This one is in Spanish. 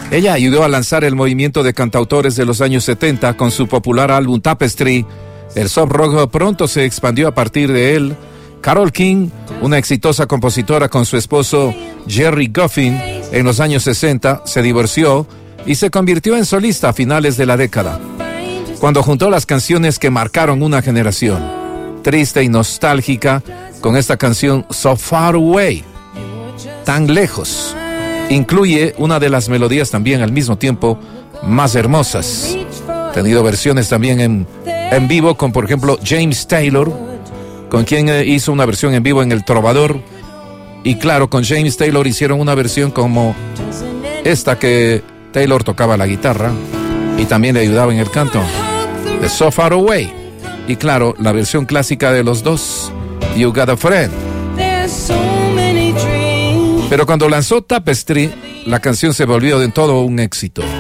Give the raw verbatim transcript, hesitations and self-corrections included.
Ella ayudó a lanzar el movimiento de cantautores de los años setenta con su popular álbum Tapestry. El soft rock pronto se expandió a partir de él. Carole King, una exitosa compositora con su esposo Jerry Goffin, en los años sesenta se divorció y se convirtió en solista a finales de la década, cuando juntó las canciones que marcaron una generación. Triste y nostálgica con esta canción So Far Away, tan lejos. Incluye una de las melodías también al mismo tiempo más hermosas. Ha tenido versiones también en, en vivo con, por ejemplo, James Taylor, con quien hizo una versión en vivo en El Trovador. Y claro, con James Taylor hicieron una versión como esta, que Taylor tocaba la guitarra y también le ayudaba en el canto, de So Far Away. Y claro, la versión clásica de los dos, You Got a Friend. Pero cuando lanzó Tapestry, la canción se volvió de todo un éxito.